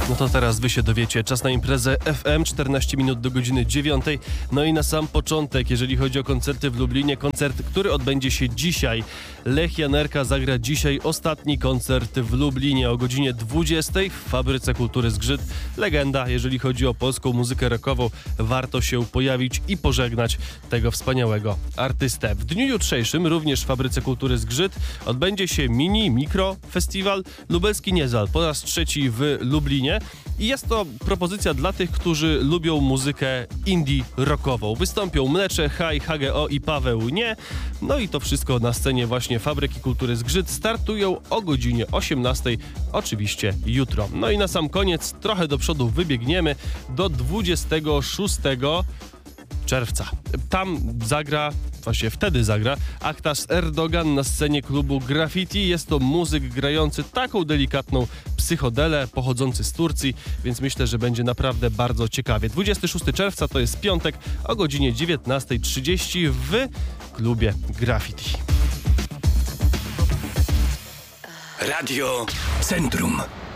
No to teraz wy się dowiecie. Czas na imprezę FM, 14 minut do godziny 9. No i na sam początek, jeżeli chodzi o koncerty w Lublinie, koncert, który odbędzie się dzisiaj. Lech Janerka zagra dzisiaj ostatni koncert w Lublinie o godzinie 20 w Fabryce Kultury Zgrzyt. Legenda, jeżeli chodzi o polską muzykę rockową, warto się pojawić i pożegnać tego wspaniałego artystę. W dniu jutrzejszym również w Fabryce Kultury Zgrzyt odbędzie się mikro festiwal Lubelski Niezal po raz trzeci w Lublinie. I jest to propozycja dla tych, którzy lubią muzykę indie rockową. Wystąpią Mlecze, Haj, HGO i Paweł Nie. No i to wszystko na scenie właśnie Fabryki Kultury Zgrzyt. Startują o godzinie 18, oczywiście jutro. No i na sam koniec trochę do przodu wybiegniemy do 26 czerwca. Tam wtedy zagra Aktaş Erdogan na scenie klubu Graffiti. Jest to muzyk grający taką delikatną psychodelę, pochodzący z Turcji, więc myślę, że będzie naprawdę bardzo ciekawie. 26 czerwca to jest piątek o godzinie 19:30 w klubie Graffiti. Radio Centrum.